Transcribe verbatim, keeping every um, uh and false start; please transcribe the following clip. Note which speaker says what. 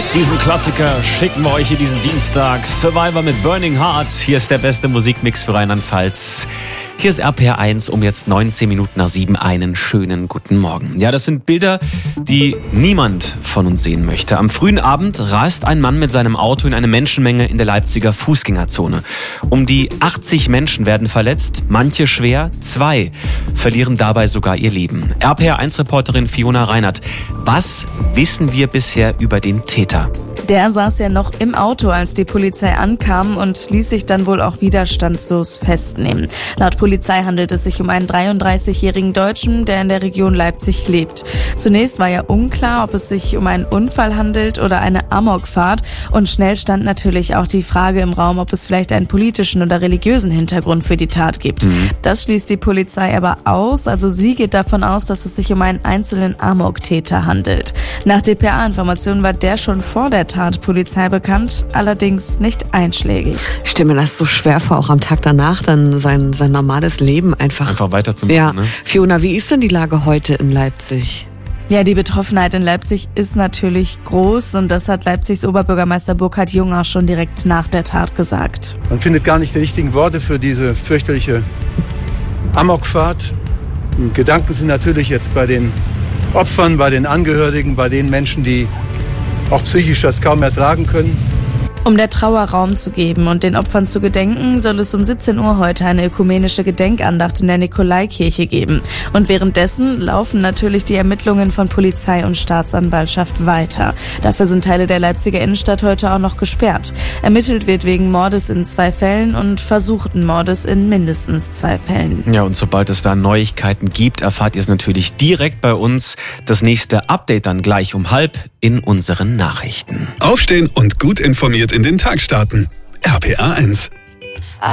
Speaker 1: Diesen Klassiker schicken wir euch hier diesen Dienstag. Survivor mit Burning Heart. Hier ist der beste Musikmix für Rheinland-Pfalz. Hier ist R P R eins um jetzt neunzehn Minuten nach sieben. Einen schönen guten Morgen. Ja, das sind Bilder, die niemand von uns sehen möchte. Am frühen Abend rast ein Mann mit seinem Auto in eine Menschenmenge in der Leipziger Fußgängerzone. Um die achtzig Menschen werden verletzt, manche schwer, zwei verlieren dabei sogar ihr Leben. R P R eins Reporterin Fiona Reinhardt, was wissen wir bisher über den Täter?
Speaker 2: Der saß ja noch im Auto, als die Polizei ankam und ließ sich dann wohl auch widerstandslos festnehmen. Laut Polizei handelt es sich um einen dreiunddreißigjährigen Deutschen, der in der Region Leipzig lebt. Zunächst war ja unklar, ob es sich um einen Unfall handelt oder eine Amokfahrt. Und schnell stand natürlich auch die Frage im Raum, ob es vielleicht einen politischen oder religiösen Hintergrund für die Tat gibt. Mhm. Das schließt die Polizei aber aus. Also sie geht davon aus, dass es sich um einen einzelnen Amok-Täter handelt. Nach D P A-Informationen war der schon vor der Tat Polizei bekannt, allerdings nicht einschlägig.
Speaker 3: Ich stelle mir das so schwer vor, auch am Tag danach dann sein, sein normales Leben einfach...
Speaker 1: Einfach weiterzumachen,
Speaker 3: ja.
Speaker 1: Ne?
Speaker 3: Fiona, wie ist denn die Lage heute in Leipzig?
Speaker 2: Ja, die Betroffenheit in Leipzig ist natürlich groß und das hat Leipzigs Oberbürgermeister Burkhard Jung auch schon direkt nach der Tat gesagt.
Speaker 4: Man findet gar nicht die richtigen Worte für diese fürchterliche Amokfahrt. Gedanken sind natürlich jetzt bei den Opfern, bei den Angehörigen, bei den Menschen, die auch psychisch das kaum ertragen können.
Speaker 2: Um der Trauer Raum zu geben und den Opfern zu gedenken, soll es um siebzehn Uhr heute eine ökumenische Gedenkandacht in der Nikolaikirche geben. Und währenddessen laufen natürlich die Ermittlungen von Polizei und Staatsanwaltschaft weiter. Dafür sind Teile der Leipziger Innenstadt heute auch noch gesperrt. Ermittelt wird wegen Mordes in zwei Fällen und versuchten Mordes in mindestens zwei Fällen.
Speaker 1: Ja, und sobald es da Neuigkeiten gibt, erfahrt ihr es natürlich direkt bei uns. Das nächste Update dann gleich um halb in unseren Nachrichten.
Speaker 5: Aufstehen und gut informiert in den Tag starten. R P R eins.